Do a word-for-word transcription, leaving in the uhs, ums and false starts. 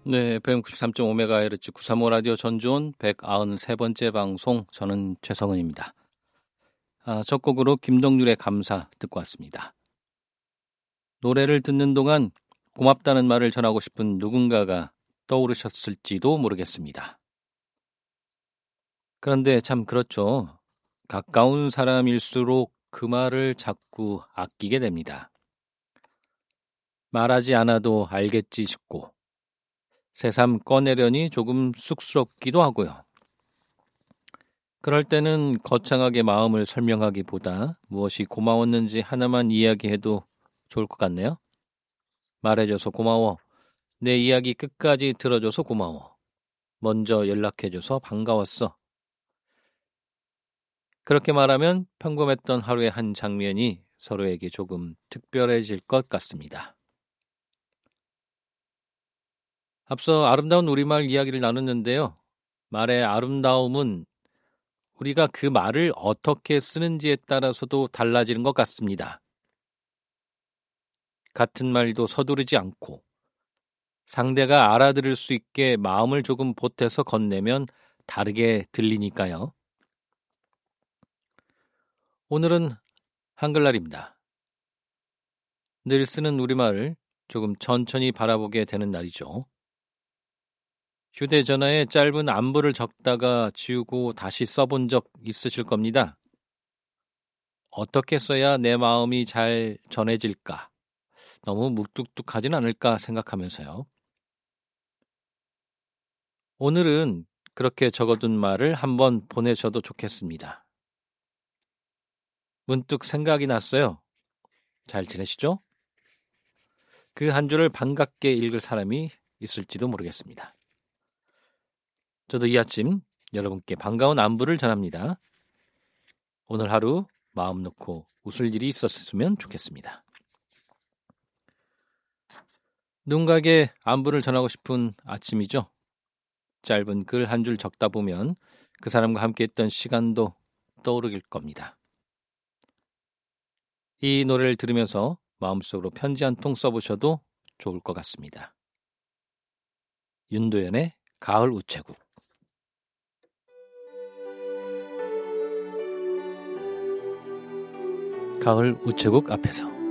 네, 에프엠 구십삼 점 오 메가헤르츠 구삼오 라디오 전주온 백구십삼 번째 방송, 저는 최성은입니다. 아, 첫 곡으로 김동률의 감사 듣고 왔습니다. 노래를 듣는 동안 고맙다는 말을 전하고 싶은 누군가가 떠오르셨을지도 모르겠습니다. 그런데 참 그렇죠. 가까운 사람일수록 그 말을 자꾸 아끼게 됩니다. 말하지 않아도 알겠지 싶고 새삼 꺼내려니 조금 쑥스럽기도 하고요. 그럴 때는 거창하게 마음을 설명하기보다 무엇이 고마웠는지 하나만 이야기해도 좋을 것 같네요. 말해줘서 고마워. 내 이야기 끝까지 들어줘서 고마워. 먼저 연락해줘서 반가웠어. 그렇게 말하면 평범했던 하루의 한 장면이 서로에게 조금 특별해질 것 같습니다. 앞서 아름다운 우리말 이야기를 나눴는데요. 말의 아름다움은 우리가 그 말을 어떻게 쓰는지에 따라서도 달라지는 것 같습니다. 같은 말도 서두르지 않고 상대가 알아들을 수 있게 마음을 조금 보태서 건네면 다르게 들리니까요. 오늘은 한글날입니다. 늘 쓰는 우리말을 조금 천천히 바라보게 되는 날이죠. 휴대전화에 짧은 안부를 적다가 지우고 다시 써본 적 있으실 겁니다. 어떻게 써야 내 마음이 잘 전해질까? 너무 묵뚝뚝하진 않을까 생각하면서요. 오늘은 그렇게 적어둔 말을 한번 보내셔도 좋겠습니다. 문득 생각이 났어요. 잘 지내시죠? 그 한 줄을 반갑게 읽을 사람이 있을지도 모르겠습니다. 저도 이 아침 여러분께 반가운 안부를 전합니다. 오늘 하루 마음 놓고 웃을 일이 있었으면 좋겠습니다. 누군가에게 안부를 전하고 싶은 아침이죠. 짧은 글 한 줄 적다 보면 그 사람과 함께 했던 시간도 떠오르길 겁니다. 이 노래를 들으면서 마음속으로 편지 한 통 써보셔도 좋을 것 같습니다. 윤도현의 가을 우체국. 가을 우체국 앞에서